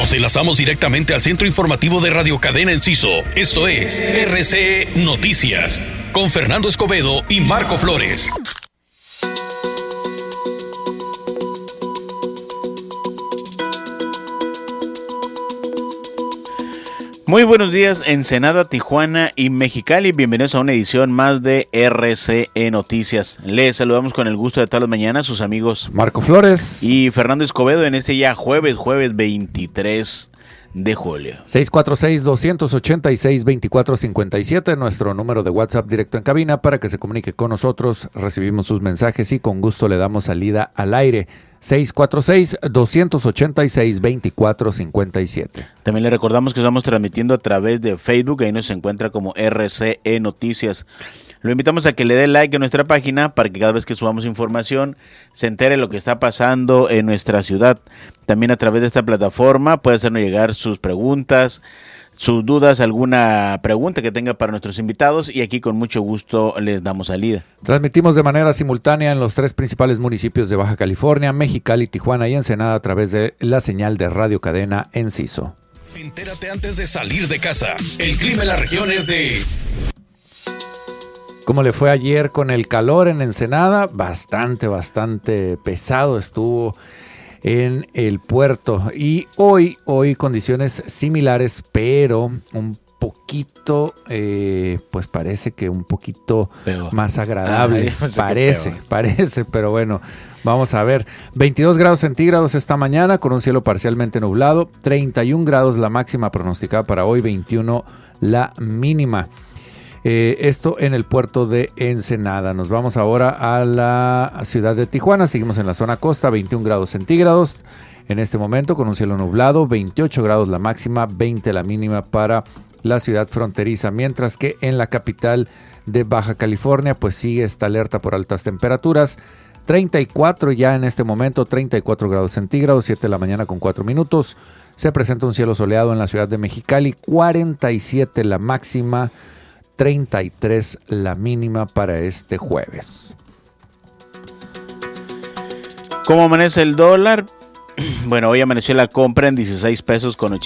Nos enlazamos directamente al centro informativo de Radio Cadena Enciso. Esto es RCE Noticias, con Fernando Escobedo y Marco Flores. Muy buenos días, Ensenada, Tijuana y Mexicali. Bienvenidos a una edición más de RCE Noticias. Les saludamos con el gusto de todas las mañanas sus amigos Marco Flores y Fernando Escobedo en este ya jueves 23 de julio. 646-286-2457, nuestro número de WhatsApp directo en cabina para que se comunique con nosotros. Recibimos sus mensajes y con gusto le damos salida al aire. 646-286-2457. También le recordamos que estamos transmitiendo a través de Facebook, ahí nos encuentra como RCE Noticias. Lo invitamos a que le dé like a nuestra página para que cada vez que subamos información se entere lo que está pasando en nuestra ciudad. También a través de esta plataforma puede hacernos llegar sus preguntas, sus dudas, alguna pregunta que tenga para nuestros invitados y aquí con mucho gusto les damos salida. Transmitimos de manera simultánea en los 3 principales municipios de Baja California, Mexicali, Tijuana y Ensenada a través de la señal de Radio Cadena Enciso. Entérate antes de salir de casa. El clima en la región es de... ¿Cómo le fue ayer con el calor en Ensenada? Bastante pesado estuvo en el puerto. Y hoy condiciones similares, pero un poquito, pues parece que un poquito peor, más agradable. Parece, pero bueno, vamos a ver. 22 grados centígrados esta mañana con un cielo parcialmente nublado. 31 grados la máxima pronosticada para hoy, 21 la mínima. Esto en el puerto de Ensenada. Nos vamos ahora a la ciudad de Tijuana. Seguimos en la zona costa, 21 grados centígrados en este momento con un cielo nublado, 28 grados la máxima, 20 la mínima para la ciudad fronteriza. Mientras que en la capital de Baja California pues sigue esta alerta por altas temperaturas. 34 ya en este momento, 34 grados centígrados, 7 de la mañana con 4 minutos. Se presenta un cielo soleado en la ciudad de Mexicali, 47 la máxima, 33 la mínima para este jueves. ¿Cómo amanece el dólar? Bueno, hoy amaneció la compra en 16 pesos con